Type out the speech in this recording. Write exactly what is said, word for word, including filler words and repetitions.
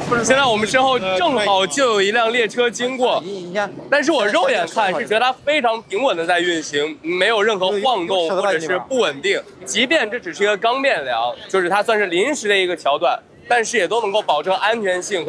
现在我们身后正好就有一辆列车经过，但是我肉眼看是觉得它非常平稳的在运行，没有任何晃动或者是不稳定。即便这只是一个钢便梁，就是它算是临时的一个桥段，但是也都能够保证安全性和